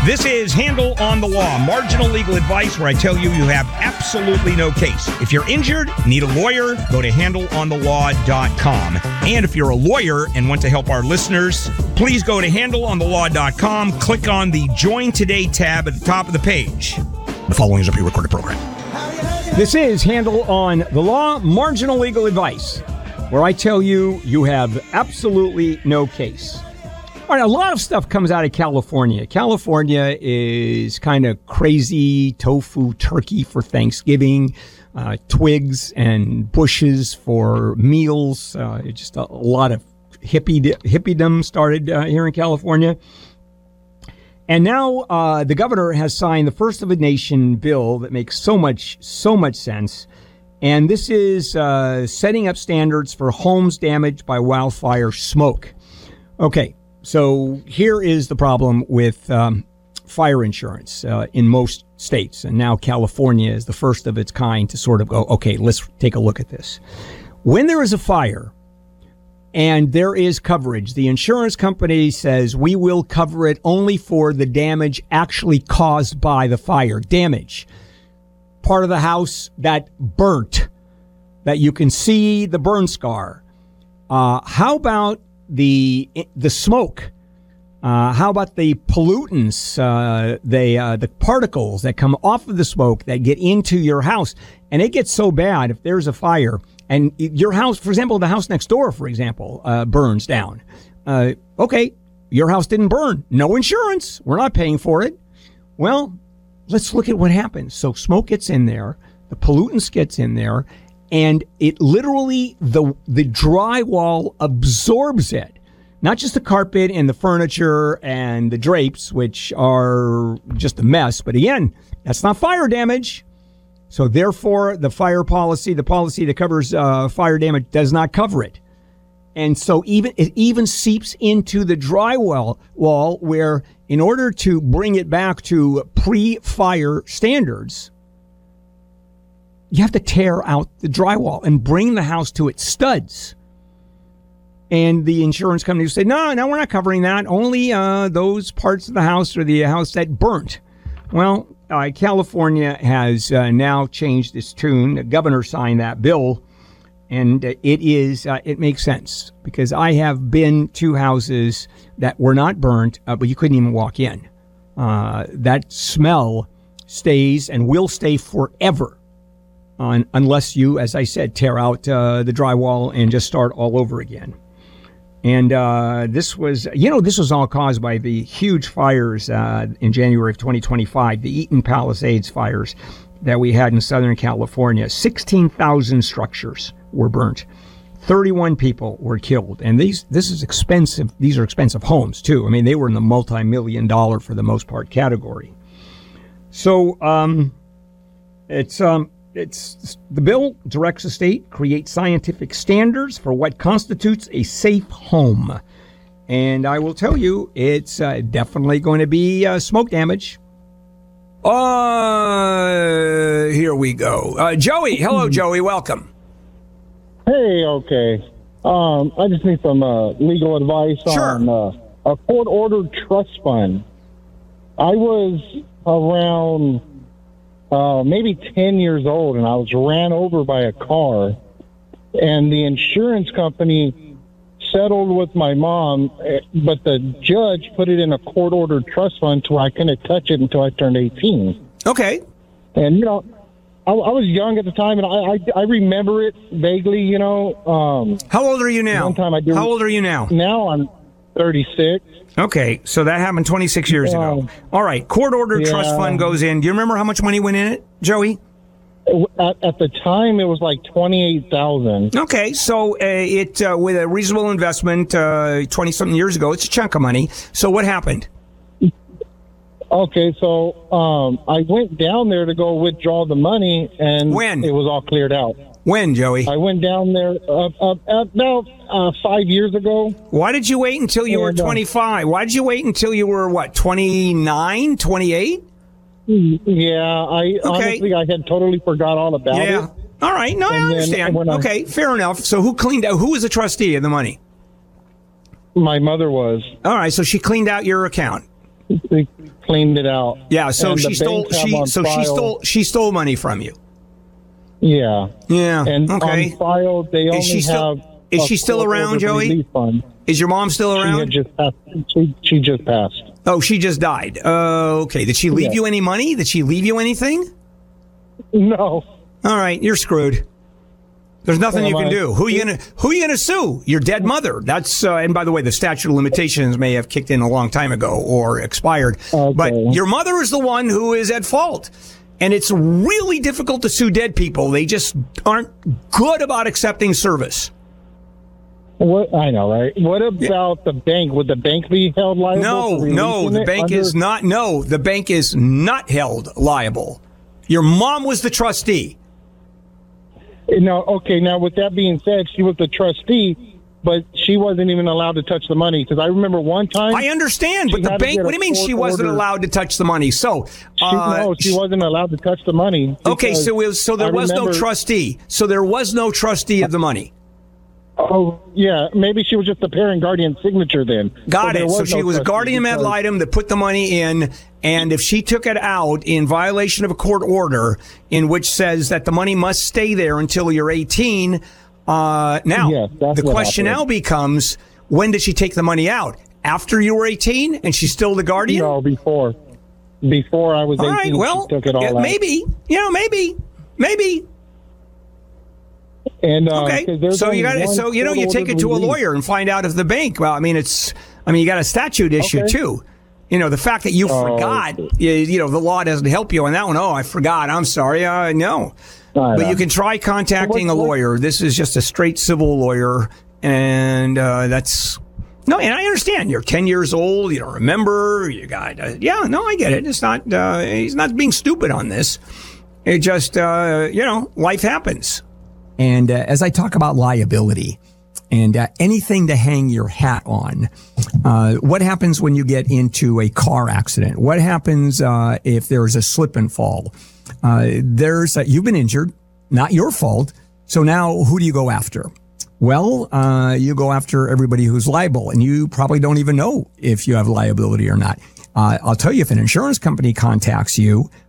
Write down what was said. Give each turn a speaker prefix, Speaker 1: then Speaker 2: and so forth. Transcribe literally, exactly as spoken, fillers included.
Speaker 1: This is Handle on the Law, marginal legal advice where I tell you you have absolutely no case. If you're injured, need a lawyer, go to handle on the law dot com. And if you're a lawyer and want to help our listeners, please go to handle on the law dot com, click on the Join Today tab at the top of the page. The following is a pre-recorded program. This is Handle on the Law, marginal legal advice, where I tell you you have absolutely no case. All right, a lot of stuff comes out of California. California is kind of crazy tofu turkey for Thanksgiving, uh, twigs and bushes for meals. Uh, just a, a lot of hippie hippiedom started uh, here in California. And now uh, the governor has signed the First of a Nation bill that makes so much, so much sense. And this is uh, setting up standards for homes damaged by wildfire smoke. Okay. So here is the problem with um, fire insurance uh, in most states. And now California is the first of its kind to sort of go, okay, let's take a look at this. When there is a fire and there is coverage, the insurance company says we will cover it only for the damage actually caused by the fire. Damage. Part of the house that burnt, that you can see the burn scar. Uh, how about the the smoke? Uh, how about the pollutants, uh, the uh, the particles that come off of the smoke that get into your house? And it gets so bad if there's a fire and your house, for example, the house next door, for example, uh, burns down. Uh, okay, your house didn't burn. No insurance. We're not paying for it. Well, let's look at what happens. So smoke gets in there, the pollutants gets in there, and it literally, the the drywall absorbs it. Not just the carpet and the furniture and the drapes, which are just a mess. But again, that's not fire damage. So therefore, the fire policy, the policy that covers uh, fire damage does not cover it. And so even it even seeps into the drywall wall where in order to bring it back to pre-fire standards, you have to tear out the drywall and bring the house to its studs. And the insurance company will say, no, no, we're not covering that. Only uh, those parts of the house or the house that burnt. Well, uh, California has uh, now changed its tune. The governor signed that bill. And uh, it is, uh, it makes sense because I have been to houses that were not burnt, uh, but you couldn't even walk in. Uh, that smell stays and will stay forever. On, unless you, as I said, tear out uh, the drywall and just start all over again. And uh, this was, you know, this was all caused by the huge fires uh, in January of twenty twenty-five, the Eaton Palisades fires that we had in Southern California. sixteen thousand structures were burnt. thirty-one people were killed. And these, this is expensive. These are expensive homes, too. I mean, they were in the multi-million dollar, for the most part, category. So um, it's... um. It's the bill directs the state create scientific standards for what constitutes a safe home. And I will tell you, it's uh, definitely going to be uh, smoke damage. Uh, here we go. Uh, Joey. Hello, Joey. Welcome.
Speaker 2: Hey, okay. Um, I just need some uh, legal advice
Speaker 1: sure.
Speaker 2: on uh, a court-ordered trust fund. I was around... Uh, maybe ten years old, and I was ran over by a car, and the insurance company settled with my mom, but the judge put it in a court-ordered trust fund to where I couldn't touch it until I turned eighteen.
Speaker 1: Okay.
Speaker 2: And, you know, I, I was young at the time, and I, I, I remember it vaguely, you know. Um,
Speaker 1: How old are you now?
Speaker 2: One time I do,
Speaker 1: How old are you now?
Speaker 2: Now I'm thirty-six.
Speaker 1: Okay, so that happened twenty-six years
Speaker 2: um,
Speaker 1: ago. All right, court-ordered
Speaker 2: yeah.
Speaker 1: trust fund goes in. Do you remember how much money went in it, Joey?
Speaker 2: At, at the time, it was like twenty-eight thousand dollars.
Speaker 1: Okay, so uh, it uh, with a reasonable investment uh, twenty-something years ago, it's a chunk of money. So what happened?
Speaker 2: Okay, so um, I went down there to go withdraw the money, and
Speaker 1: when?
Speaker 2: It was all cleared out.
Speaker 1: When, Joey?
Speaker 2: I went down there uh, uh, about uh, five years ago.
Speaker 1: Why did you wait until you and, were twenty-five? Uh, Why did you wait until you were, what, twenty-nine, twenty-eight?
Speaker 2: Yeah, I
Speaker 1: okay.
Speaker 2: honestly, I had totally forgot all about
Speaker 1: yeah.
Speaker 2: it.
Speaker 1: All right, no, and I understand. I, okay, fair enough. So who cleaned out, who was the trustee of the money?
Speaker 2: My mother was.
Speaker 1: All right, so she cleaned out your account.
Speaker 2: They cleaned it out.
Speaker 3: Yeah, so
Speaker 2: And
Speaker 3: she
Speaker 2: the
Speaker 3: stole
Speaker 2: banks have
Speaker 3: she
Speaker 2: on
Speaker 3: so she
Speaker 2: file-
Speaker 3: stole she stole money from you.
Speaker 2: Yeah.
Speaker 3: Yeah.
Speaker 2: And
Speaker 3: okay.
Speaker 2: on file, they only
Speaker 3: Is she still
Speaker 2: have.
Speaker 3: is
Speaker 2: a
Speaker 3: she still
Speaker 2: court
Speaker 3: around,
Speaker 2: ordered
Speaker 3: Joey?
Speaker 2: relief fund.
Speaker 3: Is your mom still
Speaker 2: She had
Speaker 3: around?
Speaker 2: just passed. She, she just passed.
Speaker 3: Oh, she just died. Uh, okay. Did she leave
Speaker 2: Yeah.
Speaker 3: you any money? Did she leave you anything?
Speaker 2: No.
Speaker 3: All right, you're screwed. There's nothing
Speaker 2: Well,
Speaker 3: you can
Speaker 2: I-
Speaker 3: do. Who are you gonna Who are you gonna sue? Your dead mother. That's uh, and by the way, the statute of limitations may have kicked in a long time ago or expired.
Speaker 2: Okay.
Speaker 3: But your mother is the one who is at fault, and it's really difficult to sue dead people. They just aren't good about accepting service.
Speaker 2: What I know, right? What about the bank? Would the bank be held liable?
Speaker 3: No,
Speaker 2: for
Speaker 3: no,
Speaker 2: releasing
Speaker 3: the
Speaker 2: it
Speaker 3: bank
Speaker 2: under-
Speaker 3: is not. No, the bank is not held liable. Your mom was the trustee.
Speaker 2: No, okay. Now, with that being said, she was the trustee, but she wasn't even allowed to touch the money. Because I remember one time.
Speaker 3: I understand, but
Speaker 2: She
Speaker 3: the
Speaker 2: had to
Speaker 3: bank.
Speaker 2: get
Speaker 3: What do
Speaker 2: a
Speaker 3: you mean she
Speaker 2: court
Speaker 3: wasn't
Speaker 2: order.
Speaker 3: allowed to touch the money? So,
Speaker 2: She,
Speaker 3: uh,
Speaker 2: no, she wasn't allowed to touch the money.
Speaker 3: Okay,
Speaker 2: because
Speaker 3: so it was, so there
Speaker 2: I
Speaker 3: was no
Speaker 2: remember-
Speaker 3: trustee. So there was no trustee of the money.
Speaker 2: Oh, yeah. Maybe she was just the parent guardian signature then.
Speaker 3: Got
Speaker 2: there
Speaker 3: it. So
Speaker 2: was
Speaker 3: she
Speaker 2: no
Speaker 3: was a
Speaker 2: trustee
Speaker 3: guardian ad
Speaker 2: because-
Speaker 3: litem that put the money in, and if she took it out in violation of a court order in which says that the money must stay there until you're eighteen, uh, now
Speaker 2: Yes, that's
Speaker 3: the
Speaker 2: what
Speaker 3: question
Speaker 2: happened.
Speaker 3: now becomes, when did she take the money out? After you were eighteen, and she's still the guardian?
Speaker 2: No, before. Before I was
Speaker 3: All
Speaker 2: eighteen,
Speaker 3: right. Well,
Speaker 2: she took it all
Speaker 3: yeah,
Speaker 2: out.
Speaker 3: maybe. You know, maybe, maybe.
Speaker 2: And, uh,
Speaker 3: Okay,
Speaker 2: 'cause there's
Speaker 3: so you
Speaker 2: only
Speaker 3: got
Speaker 2: one
Speaker 3: so you know you
Speaker 2: court
Speaker 3: take it
Speaker 2: ordered
Speaker 3: to a
Speaker 2: release.
Speaker 3: lawyer and find out if the bank. Well, I mean it's I mean you got a statute issue
Speaker 2: Okay.
Speaker 3: too. You know the fact that you
Speaker 2: Oh,
Speaker 3: forgot.
Speaker 2: okay.
Speaker 3: You, you know the law doesn't help you on that one. Oh, I forgot. I'm sorry. Uh, no,
Speaker 2: I
Speaker 3: but
Speaker 2: know.
Speaker 3: you can try contacting a
Speaker 2: What- what-
Speaker 3: lawyer. This is just a straight civil lawyer, and uh, that's. No, and I understand. You're ten years old. You don't remember. You got, uh, yeah, no, I get it. It's not, uh, he's not being stupid on this. It just, uh, you know, life happens. And uh, as I talk about liability and uh, anything to hang your hat on, uh, what happens when you get into a car accident? What happens uh, if there's a slip and fall? Uh, there's, uh, you've been injured, not your fault. So now who do you go after? Well, uh, you go after everybody who's liable, and you probably don't even know if you have liability or not. Uh, I'll tell you, if an insurance company contacts you,